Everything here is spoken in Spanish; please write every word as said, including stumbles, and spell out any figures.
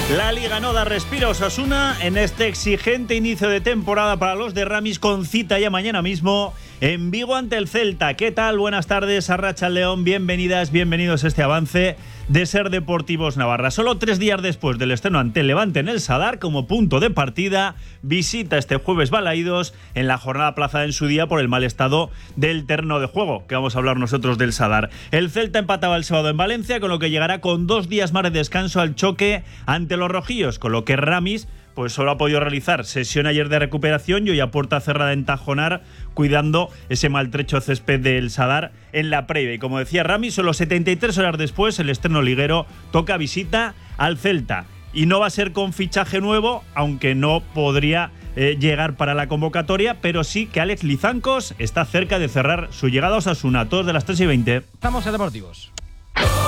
La Liga no da respiro a Osasuna en este exigente inicio de temporada para los de Ramis, con cita ya mañana mismo en Vigo ante el Celta. ¿Qué tal? Buenas tardes, Arratsaldeon, bienvenidas, bienvenidos a este avance de Ser Deportivos Navarra. Solo tres días después del estreno ante el Levante en el Sadar, como punto de partida, visita este jueves Balaídos en la jornada aplazada en su día por el mal estado del terreno de juego, que vamos a hablar nosotros del Sadar. El Celta empataba el sábado en Valencia, con lo que llegará con dos días más de descanso al choque ante los rojillos, con lo que Ramis pues solo ha podido realizar sesión ayer de recuperación y hoy a puerta cerrada en Tajonar, cuidando ese maltrecho césped del Sadar en la previa. Y como decía Ramis, solo setenta y tres horas después el estreno liguero toca visita al Celta. Y no va a ser con fichaje nuevo, aunque no podría eh, llegar para la convocatoria, pero sí que Alex Lizancos está cerca de cerrar su llegada a Osasuna. Todos de las tres y veinte. Estamos en Deportivos.